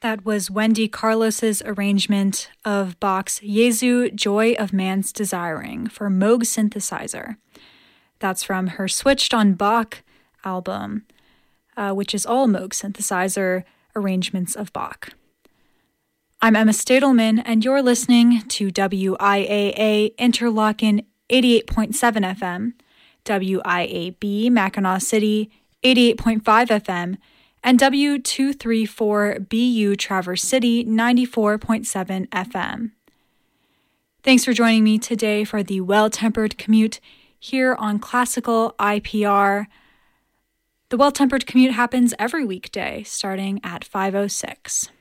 That was Wendy Carlos's arrangement of Bach's Jesu, Joy of Man's Desiring for Moog synthesizer. That's from her Switched on Bach album, which is all Moog synthesizer arrangements of Bach. I'm Emma Stadelman, and you're listening to WIAA Interlochen 88.7 FM, WIAB Mackinac City 88.5 FM, and W234BU Traverse City 94.7 FM. Thanks for joining me today for the Well-Tempered Commute here on Classical IPR. The Well-Tempered Commute happens every weekday starting at 5:06.